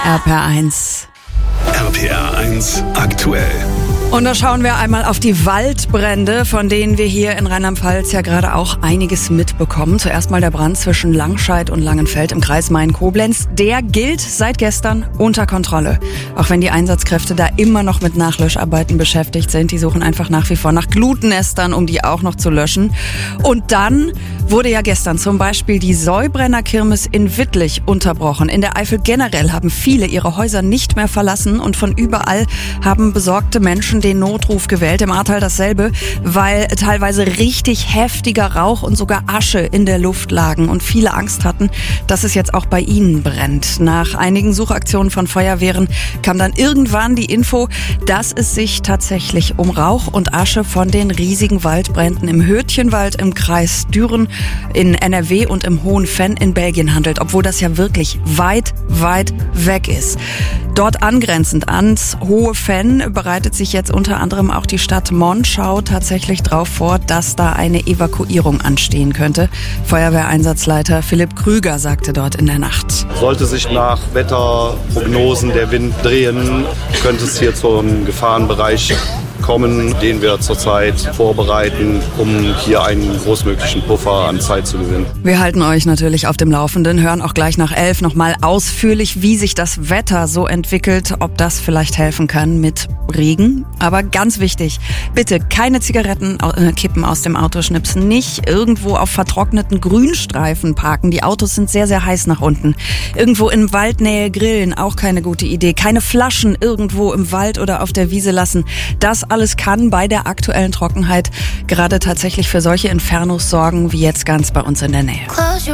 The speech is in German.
RPR1. RPR1 aktuell. Und da schauen wir einmal auf die Waldbrände, von denen wir hier in Rheinland-Pfalz ja gerade auch einiges mitbekommen. Zuerst mal der Brand zwischen Langscheid und Langenfeld im Kreis Main-Koblenz. Der gilt seit gestern unter Kontrolle. Auch wenn die Einsatzkräfte da immer noch mit Nachlöscharbeiten beschäftigt sind. Die suchen einfach nach wie vor nach Glutnestern, um die auch noch zu löschen. Und dann wurde ja gestern zum Beispiel die Säubrenner-Kirmes in Wittlich unterbrochen. In der Eifel generell haben viele ihre Häuser nicht mehr verlassen und von überall haben besorgte Menschen den Notruf gewählt. Im Ahrtal dasselbe, weil teilweise richtig heftiger Rauch und sogar Asche in der Luft lagen und viele Angst hatten, dass es jetzt auch bei ihnen brennt. Nach einigen Suchaktionen von Feuerwehren kam dann irgendwann die Info, dass es sich tatsächlich um Rauch und Asche von den riesigen Waldbränden im Hürtchenwald im Kreis Düren in NRW und im Hohen-Venn in Belgien handelt, obwohl das ja wirklich weit, weit weg ist. Dort angrenzend ans Hohe-Venn bereitet sich jetzt unter anderem auch die Stadt Monschau tatsächlich darauf vor, dass da eine Evakuierung anstehen könnte. Feuerwehreinsatzleiter Philipp Krüger sagte dort in der Nacht. Sollte sich nach Wetterprognosen der Wind drehen, könnte es hier zum Gefahrenbereich kommen, den wir zurzeit vorbereiten, um hier einen großmöglichen Puffer an Zeit zu gewinnen. Wir halten euch natürlich auf dem Laufenden, hören auch gleich nach 11 nochmal ausführlich, wie sich das Wetter so entwickelt, ob das vielleicht helfen kann mit Regen. Aber ganz wichtig, bitte keine Zigarettenkippen aus dem Auto schnipsen, nicht irgendwo auf vertrockneten Grünstreifen parken. Die Autos sind sehr, sehr heiß nach unten. Irgendwo in Waldnähe grillen, auch keine gute Idee. Keine Flaschen irgendwo im Wald oder auf der Wiese lassen. Das alles kann bei der aktuellen Trockenheit gerade tatsächlich für solche Infernos sorgen, wie jetzt ganz bei uns in der Nähe.